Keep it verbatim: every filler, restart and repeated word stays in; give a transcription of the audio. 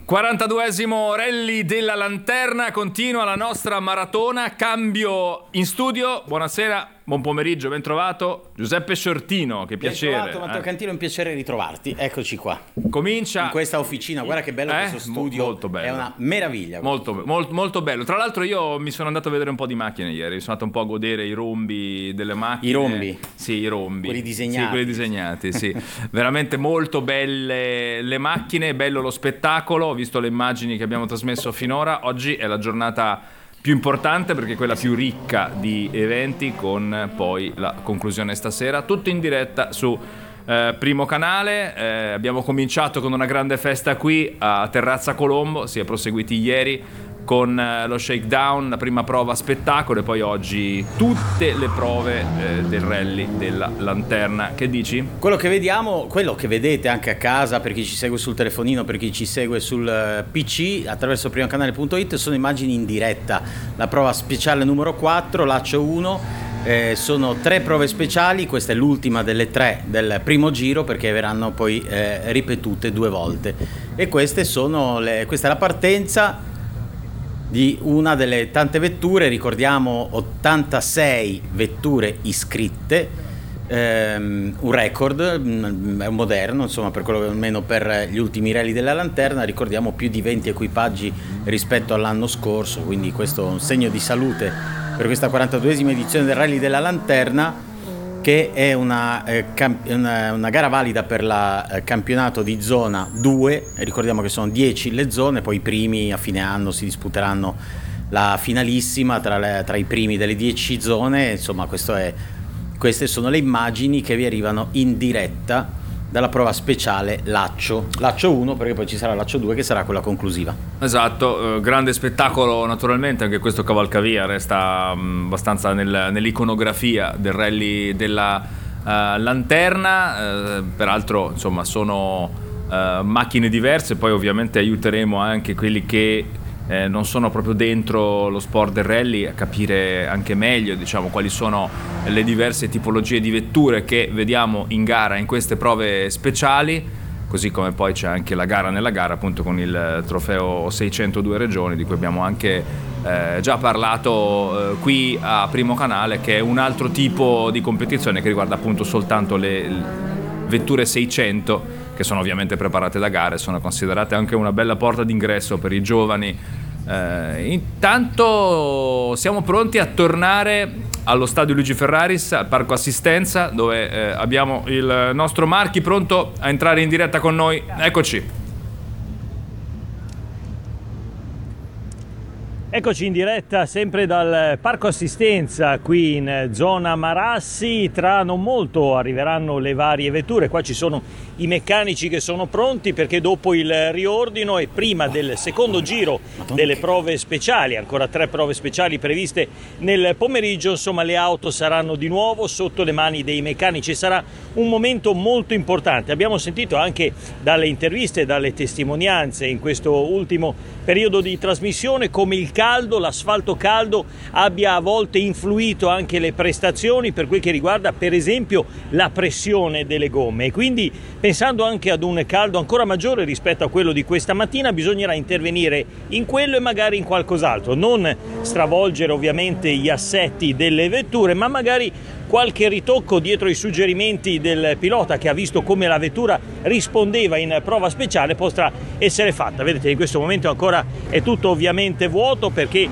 quarantaduesimo Rally della Lanterna, continua la nostra maratona. Cambio in studio. Buonasera, buon pomeriggio, ben trovato Giuseppe Sciortino, che piacere. Ben trovato Matteo eh. Cantino, è un piacere ritrovarti. Eccoci qua. Comincia in questa officina, guarda che bello eh? questo studio, molto bello. È una meraviglia. Molto, molto, molto bello. Tra l'altro io mi sono andato a vedere un po' di macchine ieri, sono andato un po' a godere i rombi delle macchine. I rombi? Sì, i rombi. Quelli disegnati. Sì, quelli disegnati, sì. Veramente molto belle le macchine, bello lo spettacolo, ho visto le immagini che abbiamo trasmesso finora. Oggi è la giornata più importante perché è quella più ricca di eventi, con poi la conclusione stasera, tutto in diretta su eh, Primo Canale. Eh, abbiamo cominciato con una grande festa qui a Terrazza Colombo, si è proseguiti ieri con eh, lo shakedown, la prima prova spettacolo, e poi oggi tutte le prove eh, del rally della Lanterna. Che dici? Quello che vediamo, quello che vedete anche a casa, per chi ci segue sul telefonino, per chi ci segue sul P C attraverso primacanale punto it, sono immagini in diretta. La prova speciale numero quattro, Lacio uno, eh, sono tre prove speciali, questa è l'ultima delle tre del primo giro, perché verranno poi eh, ripetute due volte, e queste sono le, questa è la partenza di una delle tante vetture. Ricordiamo ottantasei vetture iscritte, ehm, un record, è un moderno, insomma, per quello che almeno per gli ultimi rally della Lanterna. Ricordiamo più di venti equipaggi rispetto all'anno scorso, quindi questo è un segno di salute per questa quarantaduesima edizione del Rally della Lanterna, che è una, eh, camp- una, una gara valida per il eh, campionato di zona due. Ricordiamo che sono dieci le zone, poi i primi a fine anno si disputeranno la finalissima tra, le, tra i primi delle dieci zone. Insomma, questo è, queste sono le immagini che vi arrivano in diretta dalla prova speciale Lacio Lacio uno, perché poi ci sarà Lacio due che sarà quella conclusiva. Esatto, eh, grande spettacolo naturalmente, anche questo cavalcavia resta mh, abbastanza nel, nell'iconografia del rally della uh, Lanterna. Eh, peraltro insomma sono uh, macchine diverse, poi ovviamente aiuteremo anche quelli che eh, non sono proprio dentro lo sport del rally a capire anche meglio, diciamo, quali sono le diverse tipologie di vetture che vediamo in gara in queste prove speciali, così come poi c'è anche la gara nella gara, appunto, con il trofeo seicentodue regioni, di cui abbiamo anche eh, già parlato eh, qui a Primo Canale, che è un altro tipo di competizione che riguarda appunto soltanto le, le vetture seicento, che sono ovviamente preparate da gare, sono considerate anche una bella porta d'ingresso per i giovani. Eh, intanto siamo pronti a tornare allo stadio Luigi Ferraris, al parco assistenza, dove eh, abbiamo il nostro Marchi pronto a entrare in diretta con noi. Eccoci. Eccoci in diretta sempre dal parco assistenza qui in zona Marassi. Tra non molto arriveranno le varie vetture. Qua ci sono i meccanici che sono pronti, perché dopo il riordino e prima del secondo giro delle prove speciali, ancora tre prove speciali previste nel pomeriggio, insomma le auto saranno di nuovo sotto le mani dei meccanici. Sarà un momento molto importante. Abbiamo sentito anche dalle interviste e dalle testimonianze in questo ultimo periodo di trasmissione come il caldo, l'asfalto caldo abbia a volte influito anche le prestazioni per quel che riguarda per esempio la pressione delle gomme, e quindi pensando anche ad un caldo ancora maggiore rispetto a quello di questa mattina bisognerà intervenire in quello e magari in qualcos'altro, non stravolgere ovviamente gli assetti delle vetture, ma magari qualche ritocco dietro i suggerimenti del pilota, che ha visto come la vettura rispondeva in prova speciale, potrà essere fatta. Vedete, in questo momento ancora è tutto ovviamente vuoto, perché